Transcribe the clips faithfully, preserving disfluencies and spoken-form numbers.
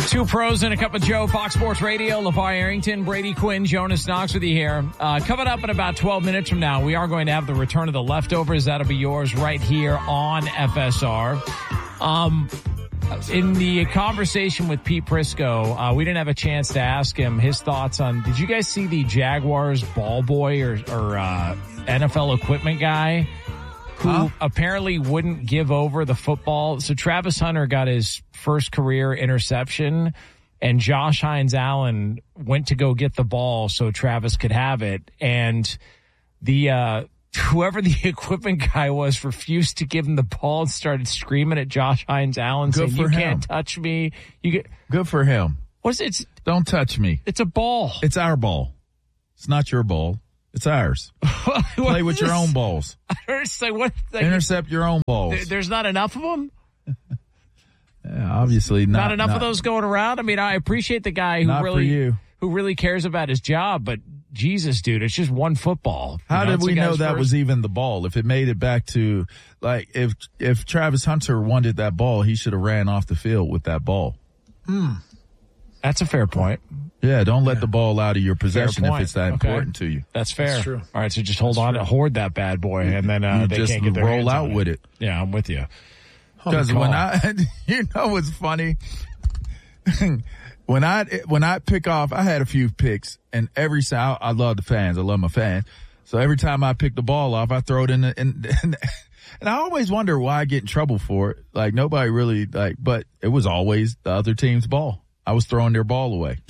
Two pros and a cup of Joe, Fox Sports Radio, LeVar Arrington, Brady Quinn, Jonas Knox with you here. Uh, coming up in about twelve minutes from now, we are going to have the return of the leftovers. That'll be yours right here on F S R. Um, in the conversation with Pete Prisco, uh, we didn't have a chance to ask him his thoughts on, did you guys see the Jaguars ball boy or, or uh, N F L equipment guy who huh? apparently wouldn't give over the football? So Travis Hunter got his first career interception, and Josh Hines-Allen went to go get the ball so Travis could have it. And the uh, whoever the equipment guy was refused to give him the ball and started screaming at Josh Hines-Allen, saying, "You him. can't touch me." You get good for him. What's it? Don't touch me. It's a ball. It's our ball. It's not your ball. It's ours. Play with your own balls. I don't understand what. Like, Intercept your own balls. There, there's not enough of them. Yeah, obviously not. Not enough not, of those going around. I mean, I appreciate the guy who really who really cares about his job, but Jesus, dude, it's just one football. How you know, did we know that first. was even the ball? If it made it back to, like, if if Travis Hunter wanted that ball, he should have ran off the field with that ball. Hmm. That's a fair point. Yeah, don't let yeah. the ball out of your possession if it's that okay. important to you. That's fair. That's true. All right, so just hold That's on true. and hoard that bad boy, and then uh, you they just can't get their roll hands out on with it. it. Yeah, I'm with you. Because when I, you know what's funny? when I when I pick off, I had a few picks, and every I, I love the fans. I love my fans. So every time I pick the ball off, I throw it in the, in, in and I always wonder why I get in trouble for it. Like, nobody really, like, but it was always the other team's ball. I was throwing their ball away.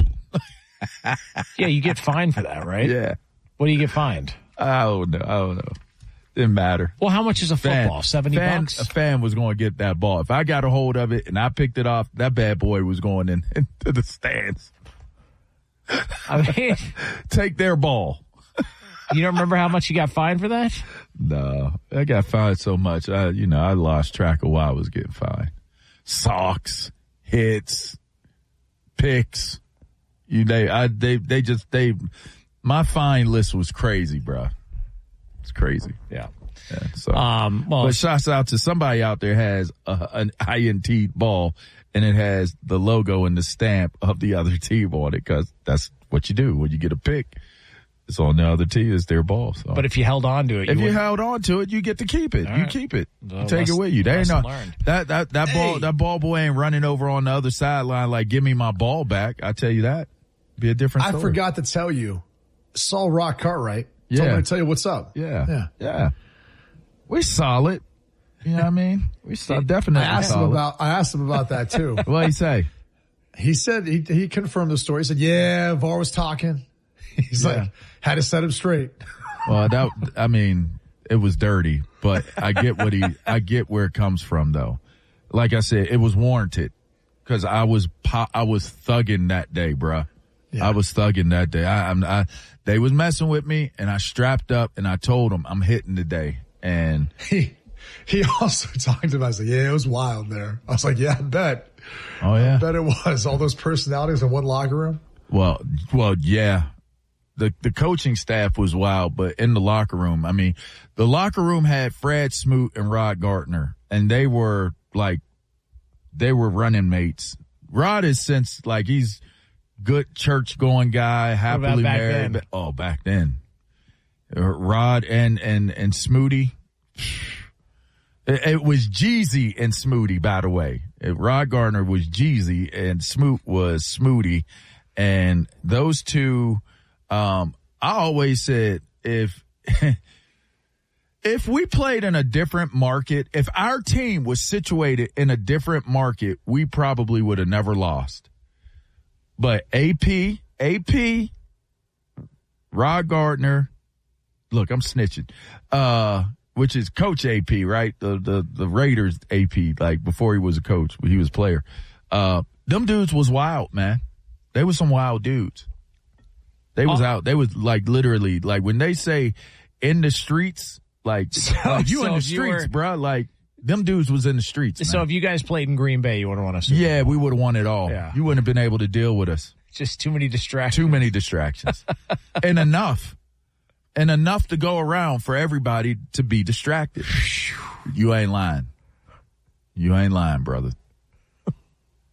Yeah, you get fined for that, right? Yeah. What do you get fined? I don't know. I don't know. Didn't matter. Well, how much is a football? Fan, Seventy fan, bucks. A fan was going to get that ball. If I got a hold of it and I picked it off, that bad boy was going in into the stands. I mean, take their ball. You don't remember how much you got fined for that? No, I got fined so much. I, you know, I lost track of why I was getting fined. Socks, hits, picks. You they I they they just they my fine list was crazy, bro. It's crazy. Yeah. Yeah. So, um, well, but shouts out to somebody out there has a, an I N T ball and it has the logo and the stamp of the other team on it, because that's what you do when you get a pick. It's on the other team. It's their ball. So. But if you held on to it, if you, you held on to it, you get to keep it. All you right. keep it. Well, You take lesson, it with you. They ain't no, learned. that that that Hey. ball that ball boy ain't running over on the other sideline like, give me my ball back. I tell you that. Be a different story. I forgot to tell you, saw Rock Cartwright. Yeah. Told me to tell you what's up. Yeah. Yeah. Yeah. We solid. You know what I mean? We saw definitely I asked solid. him about. I asked him about that too. What'd he say? He said he he confirmed the story. He said, "Yeah, V A R was talking." He's Yeah. like, had to set him straight. Well, that, I mean, it was dirty, but I get what he, I get where it comes from though. Like I said, it was warranted because I was, po- I was thugging that day, bruh. Yeah. I was thugging that day. I, I'm, I, they was messing with me and I strapped up and I told them I'm hitting today. And He he also talked about. I was like, "Yeah, it was wild there." I was like, "Yeah, I bet." oh yeah, I bet it was all those personalities in one locker room. well, well, yeah. The the coaching staff was wild, but in the locker room, I mean, the locker room had Fred Smoot and Rod Gardner, and they were like, they were running mates. Rod is since like he's good church going guy, happily back married. then? Oh, back then, Uh, Rod and and and Smooty. It, it was Jeezy and Smooty, by the way. It, Rod Gardner was Jeezy and Smoot was Smooty, and those two. Um, I always said if, if we played in a different market, if our team was situated in a different market, we probably would have never lost. But A P, A P, Rod Gardner, look, I'm snitching, uh, which is Coach A P, right? The, the, the Raiders A P, like before he was a coach, but he was a player. Uh, them dudes was wild, man. They were some wild dudes. They was Oh. out. They was like literally like when they say in the streets, like, So- like you so in the if you streets, were- bro. Like them dudes was in the streets. So man. if you guys played in Green Bay, you would have won a Super Bowl. Yeah, we would have won it all. Yeah. You wouldn't have been able to deal with us. Just too many distractions. Too many distractions. and enough. And enough to go around for everybody to be distracted. You ain't lying. You ain't lying, brother.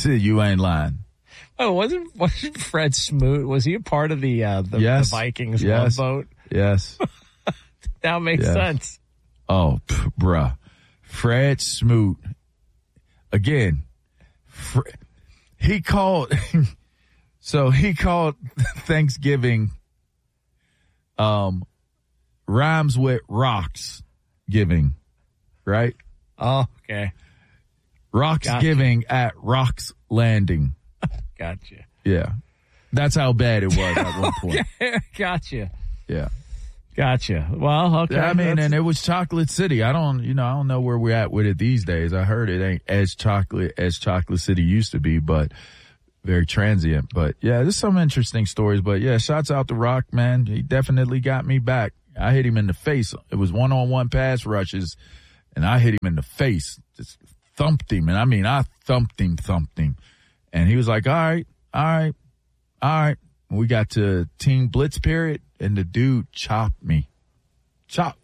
See, you ain't lying. Oh, wasn't wasn't Fred Smoot? Was he a part of the uh, the, yes. the Vikings yes. love boat? Yes. That makes yes. sense. Oh, pff, bruh. Fred Smoot. Again, Fre- he called. So he called Thanksgiving. Um, rhymes with rocks giving, right? Oh, okay. Rocks Gotcha. giving at Rocks Landing. Gotcha. Yeah. That's how bad it was at one point. Gotcha. Yeah. Gotcha. Well, okay. Yeah, I mean, that's... and it was Chocolate City. I don't, you know, I don't know where we're at with it these days. I heard it ain't as chocolate as Chocolate City used to be, but very transient. But yeah, there's some interesting stories. But yeah, shouts out to Rock, man. He definitely got me back. I hit him in the face. It was one-on-one pass rushes, and I hit him in the face. Just thumped him. And I mean, I thumped him, thumped him. And he was like, all right, all right, all right. We got to team blitz period, and the dude chopped me. Chop.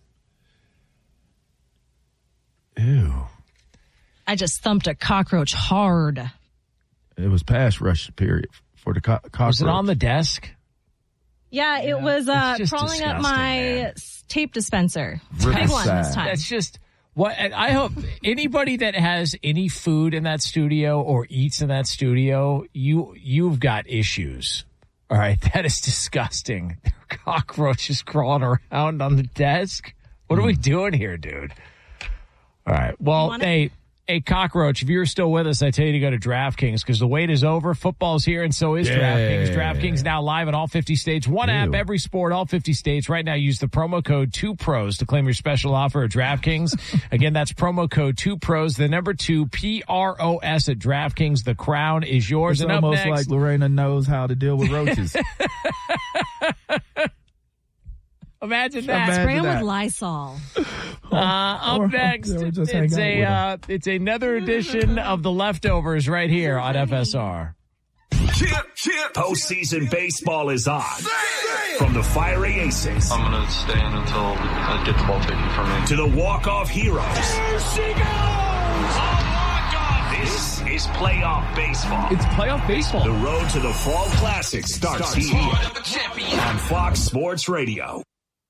Ew. I just thumped a cockroach hard. It was pass rush period for the co- cockroach. Was it on the desk? Yeah, it Yeah, was uh, it's just crawling up disgusting, my man. tape dispenser. Riverside. Big one this time. That's just what and I hope anybody that has any food in that studio or eats in that studio, you you've got issues. All right, that is disgusting. There are cockroaches crawling around on the desk. What are we doing here, dude? All right. Well, wanna- hey, hey, cockroach, if you're still with us, I tell you to go to DraftKings because the wait is over. Football's here, and so is Yeah. DraftKings. DraftKings now live in all fifty states. One Ew. app, every sport, all fifty states. Right now, use the promo code two pros to claim your special offer at DraftKings. Again, that's promo code two pros, the number two, P R O S at DraftKings. The crown is yours. It's and up almost next, like Lorena knows how to deal with roaches. imagine that. Imagine Spray 'em that. with Lysol. Uh, up Or- next, or just it's hang a out uh, it's another edition of the Leftovers right here on F S R. Postseason baseball is on. From the fiery aces I'm going to stay in until I get the ball taken from me. to the walk-off heroes. Here she goes! A walk-off! This is playoff baseball. It's playoff baseball. The road to the Fall Classic starts here on Fox Sports Radio.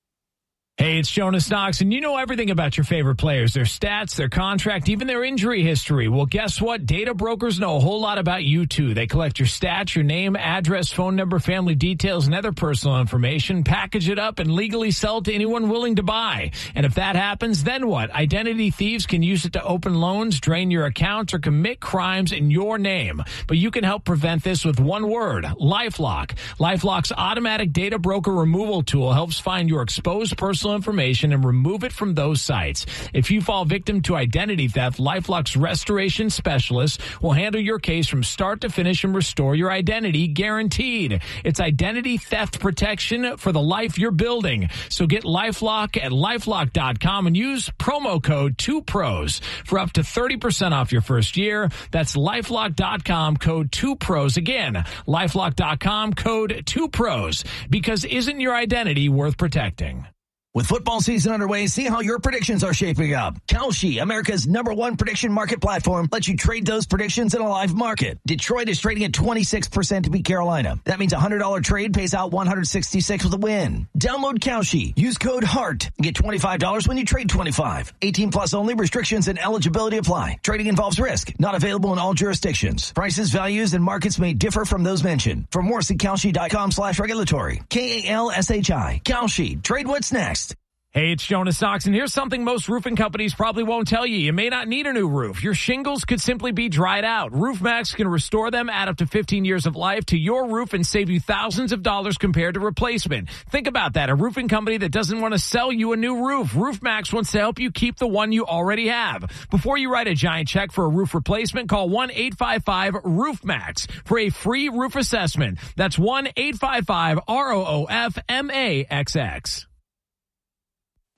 Hey, it's Jonas Knox, and you know everything about your favorite players, their stats, their contract, even their injury history. Well, guess what? Data brokers know a whole lot about you, too. They collect your stats, your name, address, phone number, family details, and other personal information, package it up, and legally sell it to anyone willing to buy. And if that happens, then what? Identity thieves can use it to open loans, drain your accounts, or commit crimes in your name. But you can help prevent this with one word, LifeLock. LifeLock's automatic data broker removal tool helps find your exposed personal information and remove it from those sites. If you fall victim to identity theft, LifeLock's restoration specialist will handle your case from start to finish and restore your identity guaranteed. It's identity theft protection for the life you're building. So get LifeLock at LifeLock dot com and use promo code two pros for up to thirty percent off your first year. That's LifeLock dot com, code two pros. Again, LifeLock dot com, code two pros. Because isn't your identity worth protecting? With football season underway, see how your predictions are shaping up. Kalshi, America's number one prediction market platform, lets you trade those predictions in a live market. Detroit is trading at twenty-six percent to beat Carolina. That means a one hundred dollars trade pays out one hundred sixty-six with a win. Download Kalshi. Use code HEART and get twenty-five dollars when you trade twenty-five. eighteen plus only. Restrictions and eligibility apply. Trading involves risk. Not available in all jurisdictions. Prices, values, and markets may differ from those mentioned. For more, see Kalshi dot com slash regulatory. K A L S H I. Kalshi. Trade what's next. Hey, it's Jonas Knox, and here's something most roofing companies probably won't tell you. You may not need a new roof. Your shingles could simply be dried out. RoofMax can restore them, add up to fifteen years of life to your roof, and save you thousands of dollars compared to replacement. Think about that. A roofing company that doesn't want to sell you a new roof. RoofMax wants to help you keep the one you already have. Before you write a giant check for a roof replacement, call one eight five five roof max for a free roof assessment. That's one eight five five R O O F M A X X.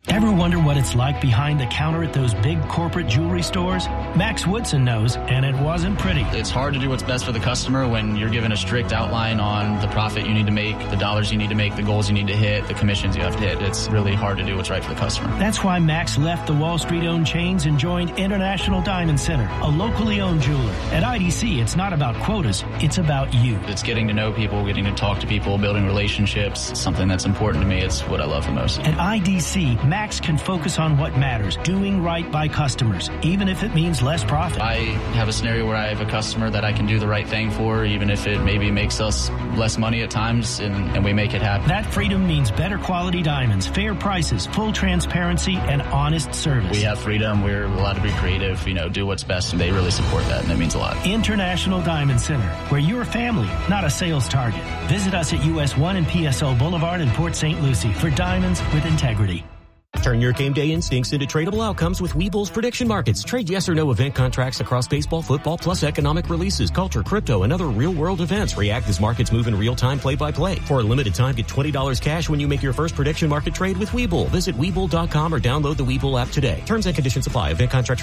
Ever wonder what it's like behind the counter at those big corporate jewelry stores? Max Woodson knows, and it wasn't pretty. It's hard to do what's best for the customer when you're given a strict outline on the profit you need to make, the dollars you need to make, the goals you need to hit, the commissions you have to hit. It's really hard to do what's right for the customer. That's why Max left the Wall Street-owned chains and joined International Diamond Center, a locally owned jeweler. At I D C, it's not about quotas, it's about you. It's getting to know people, getting to talk to people, building relationships, something that's important to me. It's what I love the most. At I D C, Max can focus on what matters, doing right by customers, even if it means less profit. I have a scenario where I have a customer that I can do the right thing for, even if it maybe makes us less money at times, and, and we make it happen. That freedom means better quality diamonds, fair prices, full transparency, and honest service. We have freedom. We're allowed to be creative, you know, do what's best, and they really support that, and that means a lot. International Diamond Center, where you're a family, not a sales target. Visit us at U S one and P S O Boulevard in Port Saint Lucie for diamonds with integrity. Turn your game day instincts into tradable outcomes with Webull's prediction markets. Trade yes or no event contracts across baseball, football, plus economic releases, culture, crypto, and other real-world events. React as markets move in real time, play-by-play. For a limited time, get twenty dollars cash when you make your first prediction market trade with Webull. Visit Webull dot com or download the Webull app today. Terms and conditions apply. Event contract